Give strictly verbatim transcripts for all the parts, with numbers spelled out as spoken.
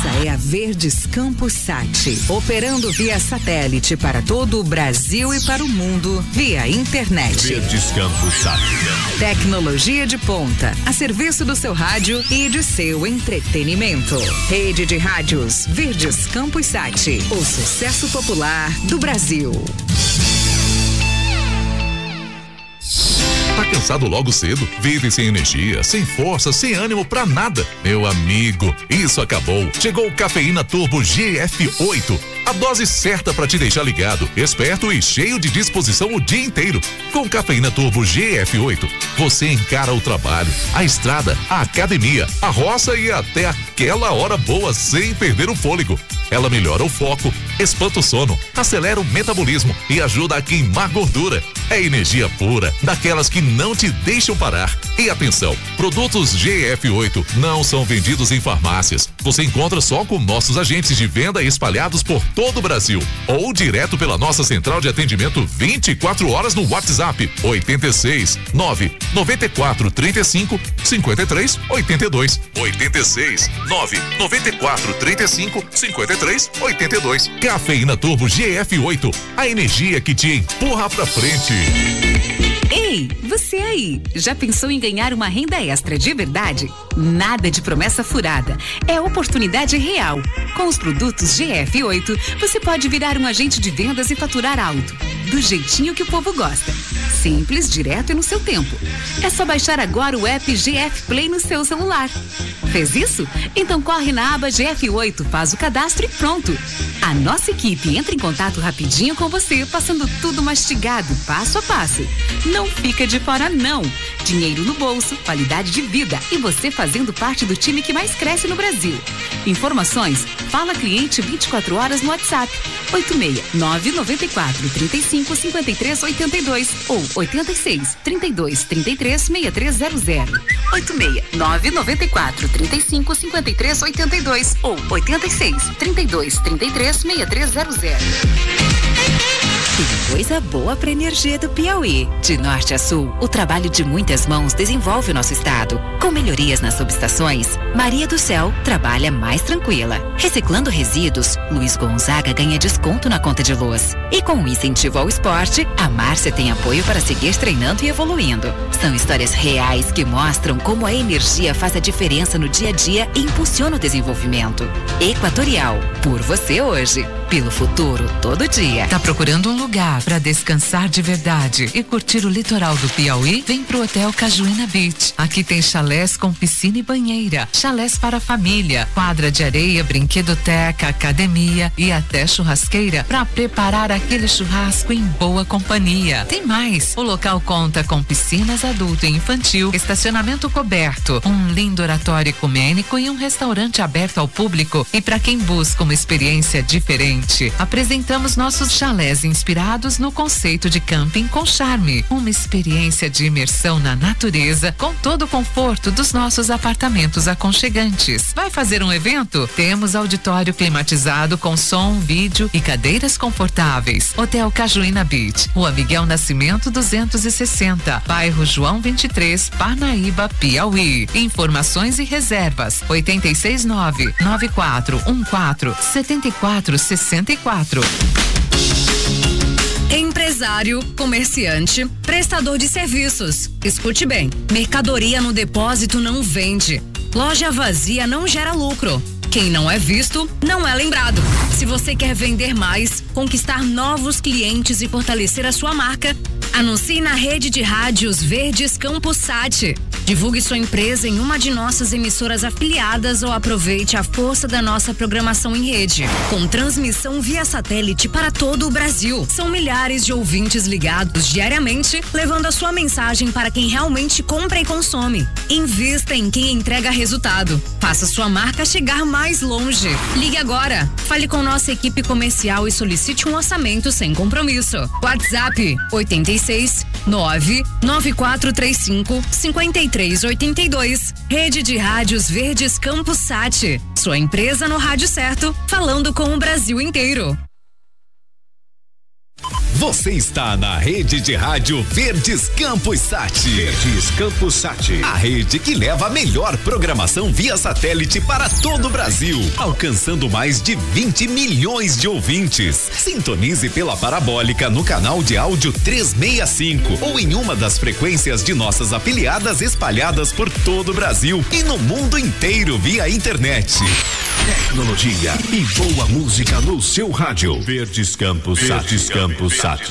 Essa é a Verdes Campus Sat, operando via satélite para todo o Brasil e para o mundo via internet. Verdes Campus Sat. Tecnologia de ponta, a serviço do seu rádio e de seu entretenimento. Rede de rádios Verdes Campus Sat, o sucesso popular do Brasil. Tá cansado logo cedo? Vive sem energia, sem força, sem ânimo pra nada? Meu amigo, isso acabou. Chegou o Cafeína Turbo G F oito. A dose certa para te deixar ligado, esperto e cheio de disposição o dia inteiro. Com Cafeína Turbo G F oito, você encara o trabalho, a estrada, a academia, a roça e até aquela hora boa sem perder o fôlego. Ela melhora o foco, espanta o sono, acelera o metabolismo e ajuda a queimar gordura. É energia pura, daquelas que não te deixam parar. E atenção, produtos G F oito não são vendidos em farmácias. Você encontra só com nossos agentes de venda espalhados por todo o Brasil ou direto pela nossa central de atendimento vinte e quatro horas no WhatsApp oitenta e seis nove noventa e quatro trinta e cinco cinquenta e três oitenta e dois oitenta e seis nove noventa e quatro trinta e cinco cinquenta e três oitenta e dois. Cafeína Turbo G F oito, a energia que te empurra pra frente. Ei, você aí, já pensou em ganhar uma renda extra de verdade? Nada de promessa furada, é oportunidade real. Com os produtos G F oito, você pode virar um agente de vendas e faturar alto, do jeitinho que o povo gosta. Simples, direto e no seu tempo. É só baixar agora o app G F Play no seu celular. Fez isso? Então corre na aba G F oito, faz o cadastro e pronto. A nossa equipe entra em contato rapidinho com você, passando tudo mastigado, passo a passo. Não fica de fora não. Dinheiro no bolso, qualidade de vida e você fazendo parte do time que mais cresce no Brasil. Informações? Fala cliente vinte e quatro horas no WhatsApp oito seis nove nove quatro trinta e cinco cinquenta e três oitenta e dois ou oitenta e seis trinta e dois trinta e três sessenta e três zero zero. oito seis nove nove quatro trinta e cinco cinquenta e três oitenta e dois ou oitenta e seis trinta e dois trinta e três sessenta e três zero zero. Tem coisa boa para a energia do Piauí. De norte a sul, o trabalho de muitas mãos desenvolve o nosso estado. Com melhorias nas subestações, Maria do Céu trabalha mais tranquila. Reciclando resíduos, Luiz Gonzaga ganha desconto na conta de luz. E com o incentivo ao esporte, a Márcia tem apoio para seguir treinando e evoluindo. São histórias reais que mostram como a energia faz a diferença no dia a dia e impulsiona o desenvolvimento. Equatorial, por você hoje, pelo futuro todo dia. Tá procurando um lugar para descansar de verdade e curtir o litoral do Piauí? Vem pro Hotel Cajuína Beach. Aqui tem chalés com piscina e banheira, chalés para a família, quadra de areia, brinquedoteca, academia e até churrasqueira para preparar aquele churrasco em boa companhia. Tem mais, o local conta com piscinas adulto e infantil, estacionamento coberto, um lindo oratório ecumênico e um restaurante aberto ao público. E para quem busca uma experiência diferente, apresentamos nossos chalés inspirados no conceito de camping com charme, uma experiência de imersão na natureza com todo o conforto dos nossos apartamentos aconchegantes. Vai fazer um evento? Temos auditório climatizado com som, vídeo e cadeiras confortáveis. Hotel Cajuína Beach, Rua Miguel Nascimento duzentos e sessenta, bairro João vinte e três, Parnaíba, Piauí. Informações e reservas oitenta e seis nove nove quatro um quatro sete quatro seis quatro. Empresário, comerciante, prestador de serviços. Escute bem, mercadoria no depósito não vende. Loja vazia não gera lucro. Quem não é visto, não é lembrado. Se você quer vender mais, conquistar novos clientes e fortalecer a sua marca, anuncie na rede de rádios Verdes Campus Sat. Divulgue sua empresa em uma de nossas emissoras afiliadas ou aproveite a força da nossa programação em rede. Com transmissão via satélite para todo o Brasil. São milhares de ouvintes ligados diariamente, levando a sua mensagem para quem realmente compra e consome. Invista em quem entrega resultado. Faça sua marca chegar mais longe. Ligue agora. Fale com nossa equipe comercial e solicite um orçamento sem compromisso. WhatsApp oitenta e seis nove nove quatro três cinco cinquenta e três oitenta e dois. Rede de Rádios Verdes Campus Sat. Sua empresa no rádio certo, falando com o Brasil inteiro. Você está na rede de rádio Verdes Campos Sat. Verdes Campos Sat. A rede que leva a melhor programação via satélite para todo o Brasil, alcançando mais de vinte milhões de ouvintes. Sintonize pela parabólica no canal de áudio trezentos e sessenta e cinco ou em uma das frequências de nossas afiliadas espalhadas por todo o Brasil e no mundo inteiro via internet. Tecnologia e boa música no seu rádio. Verdes Campos Sat. Verdes Campos Sat.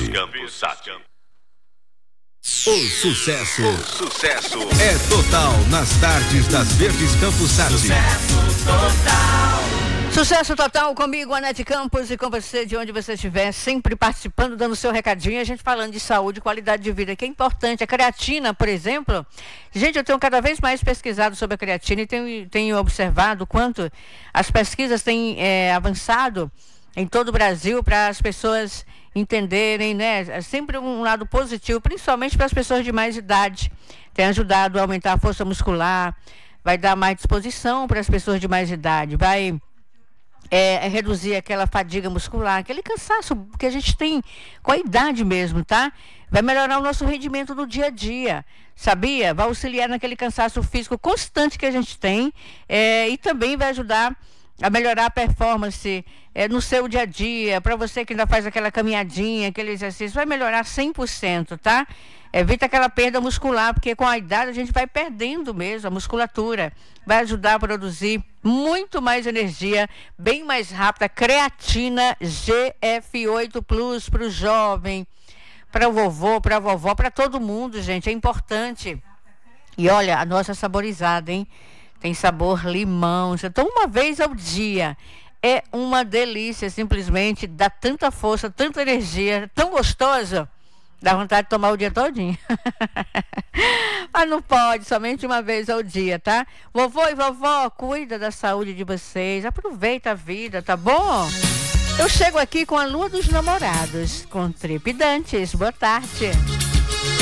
O sucesso, o sucesso é total nas tardes das Verdes Campos Sat. Sucesso total. Sucesso total comigo, Anete Campos, e com você de onde você estiver, sempre participando, dando seu recadinho, a gente falando de saúde e qualidade de vida, que é importante. A creatina, por exemplo, gente, eu tenho cada vez mais pesquisado sobre a creatina e tenho, tenho observado quanto as pesquisas têm é, avançado em todo o Brasil para as pessoas entenderem, né? É sempre um lado positivo, principalmente para as pessoas de mais idade. Tem ajudado a aumentar a força muscular, vai dar mais disposição para as pessoas de mais idade, vai É, é reduzir aquela fadiga muscular, aquele cansaço que a gente tem com a idade mesmo, tá? Vai melhorar o nosso rendimento no dia a dia, sabia? Vai auxiliar naquele cansaço físico constante que a gente tem é, e também vai ajudar a melhorar a performance é, no seu dia a dia. Para você que ainda faz aquela caminhadinha, aquele exercício, vai melhorar cem por cento, tá? Evita aquela perda muscular, porque com a idade a gente vai perdendo mesmo a musculatura. Vai ajudar a produzir muito mais energia, bem mais rápida. Creatina G F oito Plus para o jovem, para o vovô, para a vovó, para todo mundo, gente. É importante. E olha, a nossa saborizada, hein? Tem sabor limão. Você toma uma vez ao dia. É uma delícia, simplesmente. Dá tanta força, tanta energia, tão gostoso. Dá vontade de tomar o dia todinho. Mas não pode, somente uma vez ao dia, tá? Vovô e vovó, cuida da saúde de vocês. Aproveita a vida, tá bom? Eu chego aqui com a Lua dos Namorados, com Trepidantes. Boa tarde.